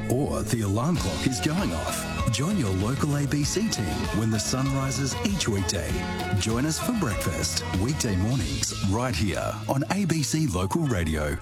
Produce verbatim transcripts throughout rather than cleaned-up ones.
or the alarm clock is going off. Join your local A B C team when the sun rises each weekday. Join us for breakfast, weekday mornings, right here on A B C Local Radio.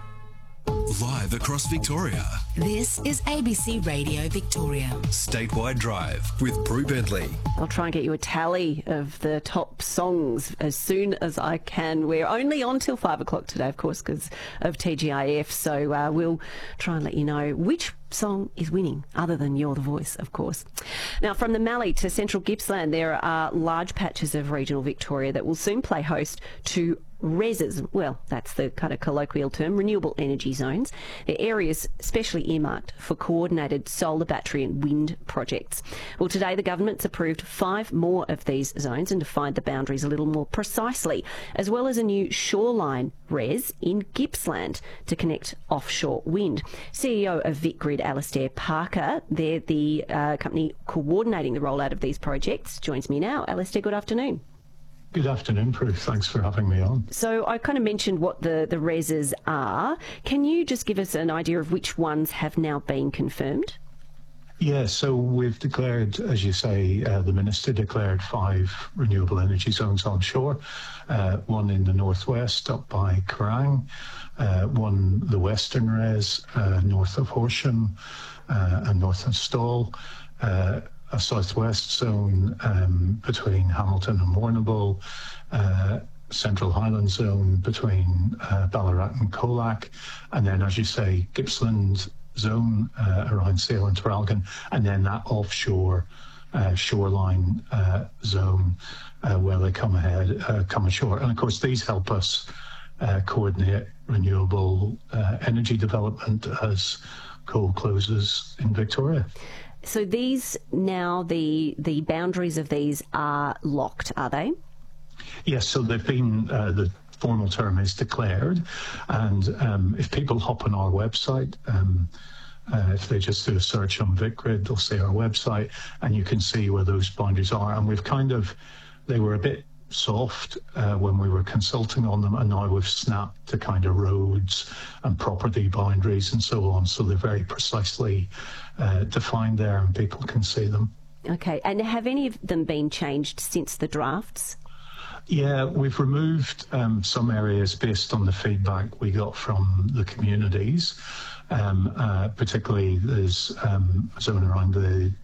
Live across Victoria. This is A B C Radio Victoria. Statewide Drive with Prue Bentley. I'll try and get you a tally of the top songs as soon as I can. We're only on till five o'clock today, of course, because of T G I F. So uh, we'll try and let you know which song is winning, other than You're the Voice, of course. Now, from the Mallee to Central Gippsland, there are large patches of regional Victoria that will soon play host to REZs. Well, that's the kind of colloquial term, renewable energy zones. They're areas specially earmarked for coordinated solar, battery and wind projects. Well, today the government's approved five more of these zones and defined the boundaries a little more precisely, as well as a new shoreline REZ in Gippsland to connect offshore wind. C E O of VicGrid, Alastair Parker, they're the uh, company coordinating the rollout of these projects, joins me now. Alastair, good afternoon. Good afternoon, Prue. Thanks for having me on. So I kind of mentioned what the, the REZs are. Can you just give us an idea of which ones have now been confirmed? Yeah, so we've declared, as you say, uh, the Minister declared five renewable energy zones onshore, uh, one in the northwest up by Kerrang, uh, one the western REZ uh, north of Horsham uh, and north of Stawell, uh, a southwest zone um, between Hamilton and Warrnambool, uh, Central Highland zone between uh, Ballarat and Colac, and then, as you say, Gippsland zone uh, around Sale and Traralgon, and then that offshore uh, shoreline uh, zone uh, where they come ahead, uh, come ashore. And of course, these help us uh, coordinate renewable uh, energy development as coal closes in Victoria. So these now, the the boundaries of these are locked, are they? Yes, so they've been, uh, the formal term is declared, and um, if people hop on our website, um, uh, if they just do a search on VicGrid, they'll see our website, and you can see where those boundaries are. And we've kind of, they were a bit soft uh, when we were consulting on them, and now we've snapped to kind of roads and property boundaries and so on, so they're very precisely uh, defined there and people can see them. Okay, and have any of them been changed since the drafts? Yeah, we've removed um, some areas based on the feedback we got from the communities, um, uh, particularly there's um, a zone around the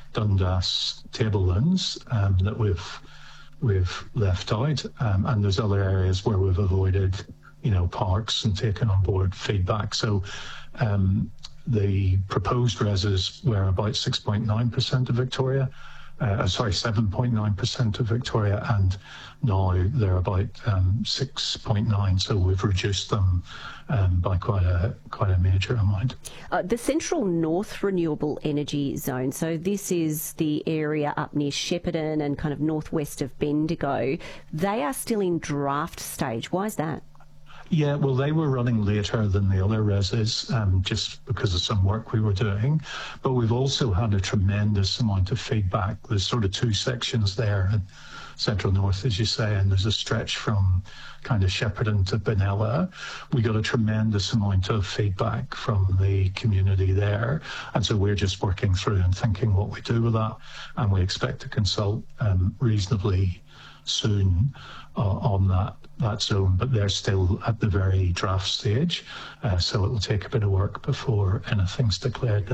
Dundas tablelands um, that we've we've left out, um, and there's other areas where we've avoided, you know, parks and taken on board feedback. So um, the proposed REZs were about six point nine percent of Victoria, uh, sorry, seven point nine percent of Victoria, and now they're about um, six point nine, so we've reduced them um, by quite a quite a major amount. Uh, the Central North Renewable Energy Zone, so this is the area up near Shepparton and kind of northwest of Bendigo. They are still in draft stage. Why is that? Yeah, well, they were running later than the other REZs um, just because of some work we were doing. But we've also had a tremendous amount of feedback. There's sort of two sections there in Central North, as you say, and there's a stretch from kind of Shepparton to Benalla. We got a tremendous amount of feedback from the community there. And so we're just working through and thinking what we do with that. And we expect to consult um, reasonably soon uh, on that that zone, but they're still at the very draft stage, uh, so it will take a bit of work before anything's declared there.